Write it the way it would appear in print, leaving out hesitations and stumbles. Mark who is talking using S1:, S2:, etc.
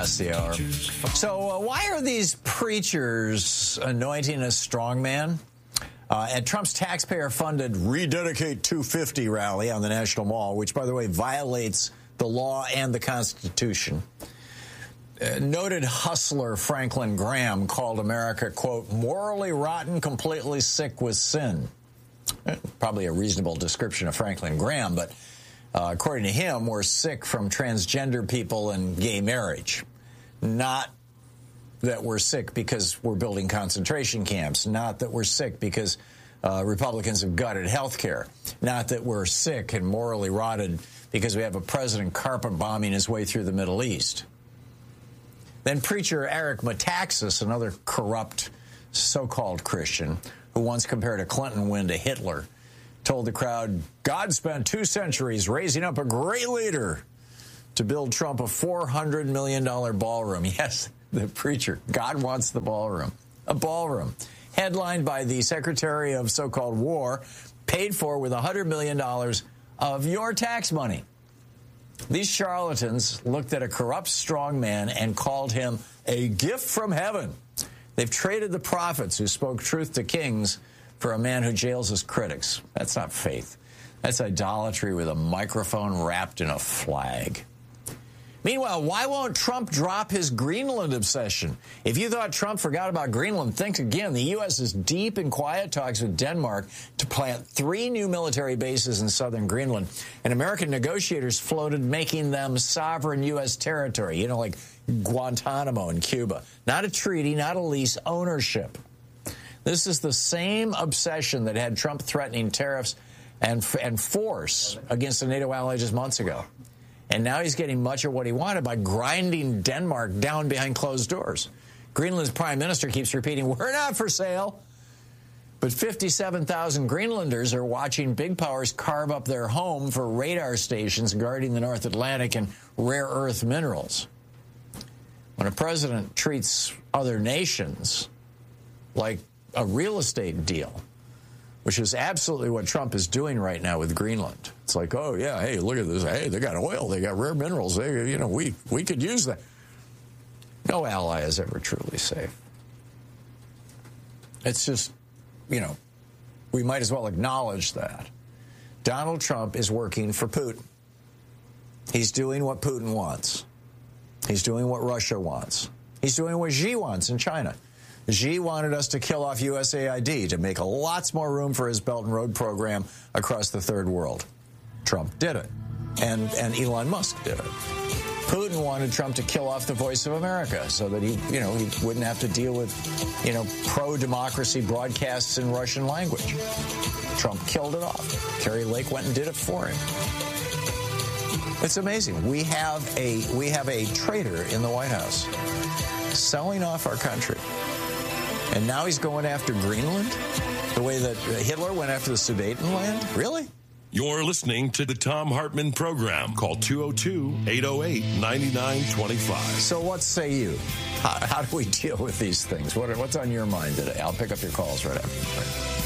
S1: past the hour. So why are these preachers anointing a strongman? At Trump's taxpayer-funded Rededicate 250 rally on the National Mall, which, by the way, violates the law and the Constitution, noted hustler Franklin Graham called America, quote, morally rotten, completely sick with sin. Probably a reasonable description of Franklin Graham, but according to him, we're sick from transgender people and gay marriage. Not that we're sick because we're building concentration camps. Not that we're sick because Republicans have gutted health care. Not that we're sick and morally rotted because we have a president carpet bombing his way through the Middle East. Then preacher Eric Metaxas, another corrupt so-called Christian, who once compared a Clinton win to Hitler, told the crowd, God spent 2 centuries raising up a great leader to build Trump a $400 million ballroom. Yes, the preacher. God wants the ballroom. A ballroom. Headlined by the Secretary of so-called War, paid for with $100 million of your tax money. These charlatans looked at a corrupt strongman and called him a gift from heaven. They've traded the prophets who spoke truth to kings for a man who jails his critics. That's not faith. That's idolatry with a microphone wrapped in a flag. Meanwhile, why won't Trump drop his Greenland obsession? If you thought Trump forgot about Greenland, think again. The U.S. is deep in quiet talks with Denmark to plant 3 new military bases in southern Greenland. And American negotiators floated making them sovereign U.S. territory, you know, like Guantanamo in Cuba. Not a treaty, not a lease, ownership. This is the same obsession that had Trump threatening tariffs and force against a NATO ally just months ago. And now he's getting much of what he wanted by grinding Denmark down behind closed doors. Greenland's prime minister keeps repeating, we're not for sale. But 57,000 Greenlanders are watching big powers carve up their home for radar stations guarding the North Atlantic and rare earth minerals. When a president treats other nations like a real estate deal, which is absolutely what Trump is doing right now with Greenland. It's like, oh, yeah, hey, look at this. Hey, they got oil. They got rare minerals. They, you know, we could use that. No ally is ever truly safe. It's just, you know, we might as well acknowledge that. Donald Trump is working for Putin. He's doing what Putin wants. He's doing what Russia wants. He's doing what Xi wants in China. Xi wanted us to kill off USAID to make lots more room for his Belt and Road program across the third world. Trump did it. And Elon Musk did it. Putin wanted Trump to kill off the Voice of America so that he wouldn't have to deal with, pro-democracy broadcasts in Russian language. Trump killed it off. Kari Lake went and did it for him. It's amazing. We have a traitor in the White House selling off our country. And now he's going after Greenland the way that Hitler went after the Sudetenland? Really?
S2: You're listening to the Thom Hartmann Program. Call 202-808-9925.
S1: So what say you? How do we deal with these things? What's on your mind today? I'll pick up your calls right after.